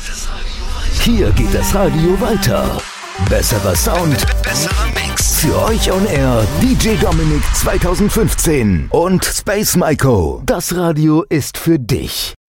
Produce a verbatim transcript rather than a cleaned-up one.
Hier geht das Radio weiter. Besserer Sound, besserer Mix. Für euch on air D J Dominik zwanzig fünfzehn und Space Maiko. Das Radio ist für dich.